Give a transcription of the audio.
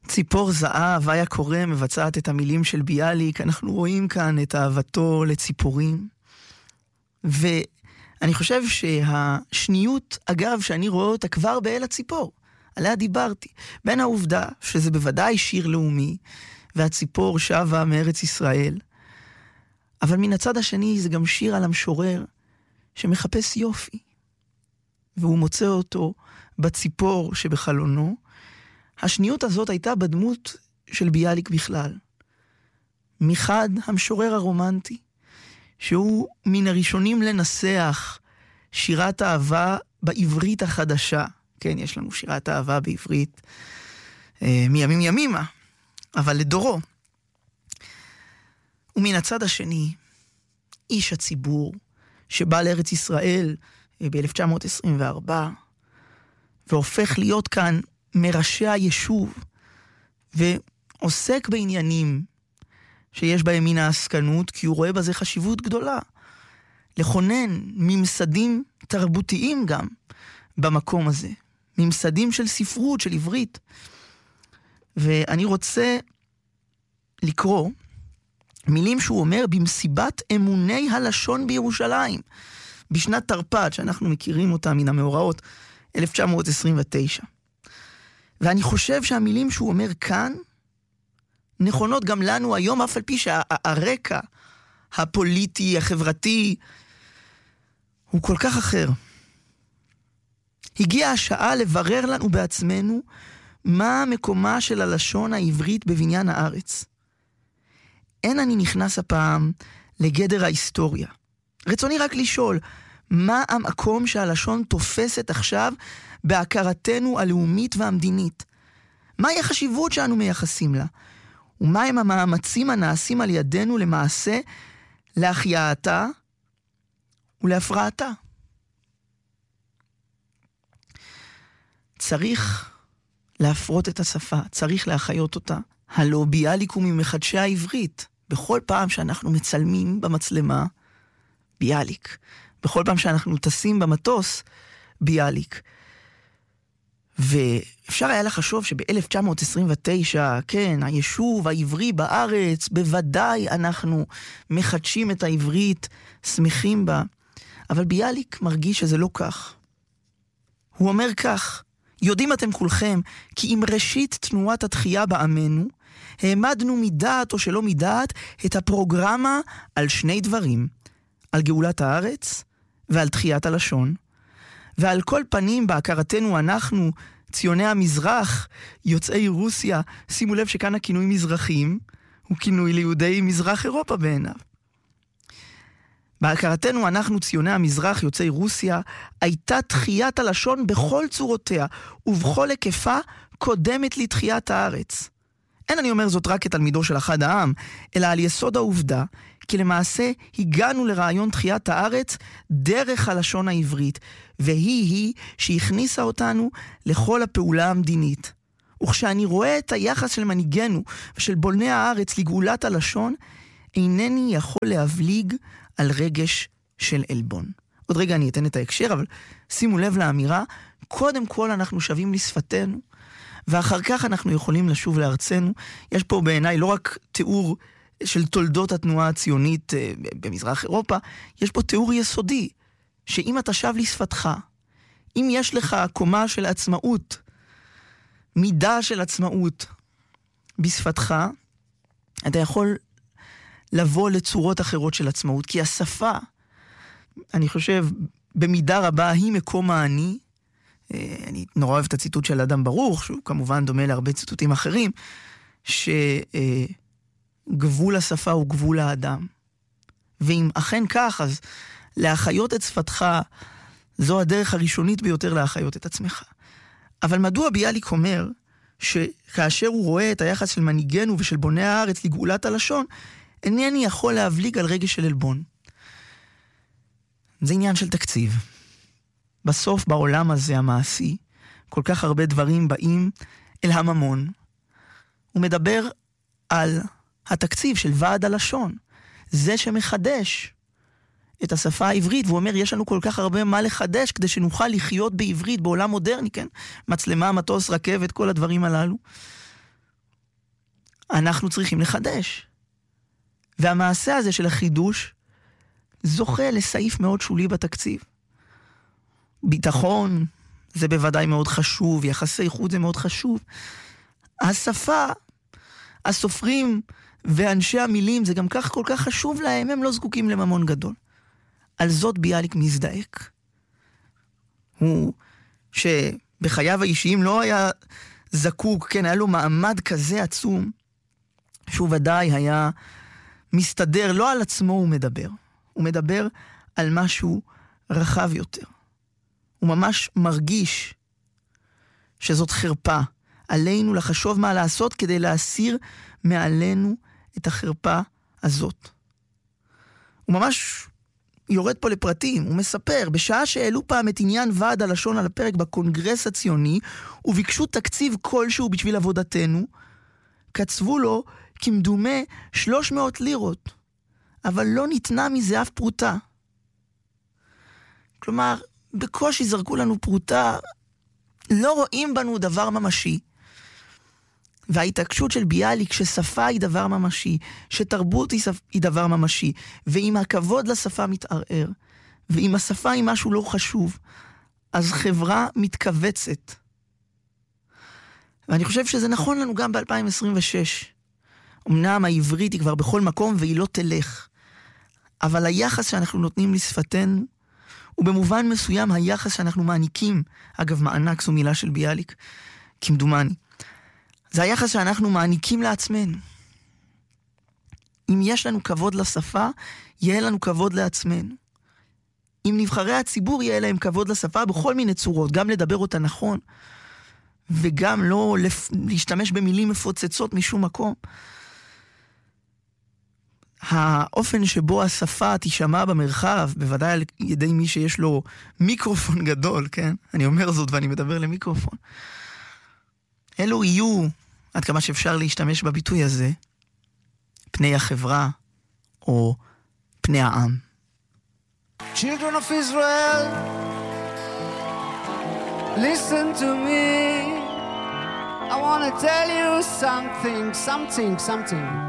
ציפור זהב, היה קורא, מבצעת את המילים של ביאליק. אנחנו רואים כאן את אהבתו לציפורים. ואני חושב שהשניות, אגב, שאני רואה אותה כבר באל הציפור, עליה דיברתי, בין העובדה שזה בוודאי שיר לאומי, והציפור שבה מארץ ישראל, אבל מן הצד השני זה גם שיר על המשורר שמחפש יופי, והוא מוצא אותו בציפור שבחלונו. השניות הזאת הייתה בדמות של ביאליק בכלל. מחד המשורר הרומנטי, שהוא מן הראשונים לנסח שירת אהבה בעברית החדשה. כן, יש לנו שירת אהבה בעברית מימים ימימה, אבל לדורו. ומן הצד השני, איש הציבור שבא לארץ ישראל ב-1924, והופך להיות כאן מראשי היישוב, ועוסק בעניינים שיש בהם מן העסקנות, כי הוא רואה בזה חשיבות גדולה. לכונן ממסדים תרבותיים גם במקום הזה. ממסדים של ספרות, של עברית. ואני רוצה לקרוא מילים שהוא אומר במסיבת אמוני הלשון בירושלים, בשנת תרפ"ט, שאנחנו מכירים אותה מן המאורעות, 1929. ואני חושב שהמילים שהוא אומר כאן, נכונות גם לנו היום, אף על פי שהרקע הפוליטי, החברתי, הוא כל כך אחר. הגיעה השעה לברר לנו בעצמנו, מה מקומה של הלשון העברית בבניין הארץ. אין אני נכנס הפעם לגדר ההיסטוריה. רצוני רק לשאול, מה המקום שהלשון תופסת עכשיו בהכרתנו הלאומית והמדינית? מהי החשיבות שאנו מייחסים לה? ומהם המאמצים הנעשים על ידינו למעשה להחייאתה ולהפרעתה? צריך להפרות את השפה, צריך להחיות אותה. הלא ביאליק הוא ממחדשי העברית. בכל פעם שאנחנו מצלמים במצלמה, ביאליק. בכל פעם שאנחנו טסים במטוס, ביאליק. ואפשר היה לחשוב שב-1929, כן, היישוב העברי בארץ, בוודאי אנחנו מחדשים את העברית, שמחים בה. אבל ביאליק מרגיש שזה לא כך. הוא אומר כך, יודעים אתם כולכם, כי עם ראשית תנועת התחייה בעמנו, העמדנו מדעת או שלא מדעת את הפרוגרמה על שני דברים, על גאולת הארץ ועל תחיית הלשון. ועל כל פנים בהכרתנו אנחנו, ציוני המזרח, יוצאי רוסיה, שימו לב שכאן הכינוי מזרחים, הוא כינוי ליהודי מזרח אירופה בעיניו. בהכרתנו אנחנו, ציוני המזרח, יוצאי רוסיה, הייתה תחיית הלשון בכל צורותיה, ובכל היקפה קודמת לתחיית הארץ. אין אני אומר זאת רק כתלמידו של אחד העם, אלא על יסוד העובדה, כי למעשה הגענו לרעיון תחיית הארץ דרך הלשון העברית, והיא שהכניסה אותנו לכל הפעולה המדינית. וכשאני רואה את היחס של מנהיגנו ושל בולני הארץ לגאולת הלשון, אינני יכול להבליג על רגש של אלבון. עוד רגע אני אתן את ההקשר, אבל שימו לב לאמירה, קודם כל אנחנו שווים לשפתנו, ואחר כך אנחנו יכולים לשוב לארצנו. יש פה בעיניי לא רק תיאור של תולדות התנועה הציונית במזרח אירופה, יש פה תיאור יסודי, שאם אתה שב לשפתך, אם יש לך קומה של עצמאות, מידה של עצמאות בשפתך, אתה יכול לבוא לצורות אחרות של עצמאות, כי השפה, אני חושב, במידה רבה היא מקום האני. אני נורא אוהב את הציטוט של אדם ברוך, שהוא כמובן דומה להרבה ציטוטים אחרים, שגבול השפה הוא גבול האדם. ואם אכן כך, אז להחיות את שפתך, זו הדרך הראשונית ביותר להחיות את עצמך. אבל מדוע ביאליק אומר, שכאשר הוא רואה את היחס של מנהיגנו ושל בוני הארץ לגאולת הלשון, אינני יכול להבליג על רגש של אלבון. זה עניין של תקציב. בסוף בעולם הזה המעשי, כל כך הרבה דברים באים אל הממון. הוא מדבר על התקציב של ועד הלשון. זה שמחדש את השפה העברית, והוא אומר, יש לנו כל כך הרבה מה לחדש, כדי שנוכל לחיות בעברית, בעולם מודרני, כן? מצלמה, מטוס, רכבת, כל הדברים הללו. אנחנו צריכים לחדש. והמעשה הזה של החידוש זוכה לסעיף מאוד שולי בתקציב. ביטחון זה בוודאי מאוד חשוב, יחסי חוץ זה מאוד חשוב. השפה, הסופרים ואנשי המילים, זה גם כך כל כך חשוב להם, הם לא זקוקים לממון גדול. על זאת ביאליק מזדעק. הוא שבחייו האישיים לא היה זקוק, כן, היה לו מעמד כזה עצום, שהוא ודאי היה מסתדר, לא על עצמו הוא מדבר. הוא מדבר על משהו רחב יותר. הוא ממש מרגיש שזאת חרפה. עלינו לחשוב מה לעשות כדי להסיר מעלינו את החרפה הזאת. הוא ממש יורד פה לפרטים, הוא מספר, בשעה שהעלו פעם את עניין ועד הלשון על הפרק בקונגרס הציוני, וביקשו תקציב כלשהו בשביל עבודתנו, קצבו לו כמדומה 300 לירות, אבל לא ניתנה מזה אף פרוטה. כלומר, בקושי זרקו לנו פרוטה, לא רואים בנו דבר ממשי. וההתעקשות של ביאליק ששפה היא דבר ממשי, שתרבות היא דבר ממשי, ואם הכבוד לשפה מתערער, ואם השפה היא משהו לא חשוב, אז חברה מתכווצת. ואני חושב שזה נכון לנו גם ב-2026. אמנם העברית היא כבר בכל מקום והיא לא תלך, אבל היחס שאנחנו נותנים לשפתנו, ובמובן מסוים היחס שאנחנו מעניקים, אגב מענק זו מילה של ביאליק, כמדומני, זה היחס שאנחנו מעניקים לעצמנו. אם יש לנו כבוד לשפה, יהיה לנו כבוד לעצמנו. אם נבחרי הציבור יהיה להם כבוד לשפה בכל מיני צורות, גם לדבר אותה נכון, וגם לא להשתמש במילים מפוצצות משום מקום. האופן שבו השפה תשמע במרחב, בוודאי על ידי מי שיש לו מיקרופון גדול, כן? אני אומר זאת ואני מדבר למיקרופון. אלו יהיו, עד כמה שאפשר להשתמש בביטוי הזה, פני החברה או פני העם. Children of Israel, listen to me. I want to tell you something.